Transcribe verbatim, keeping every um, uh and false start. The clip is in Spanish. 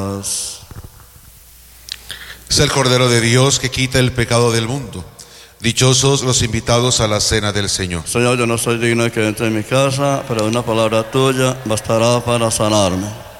Es el Cordero de Dios que quita el pecado del mundo. Dichosos los invitados a la cena del Señor. Señor, yo no soy digno de que entre en mi casa, pero una palabra tuya bastará para sanarme.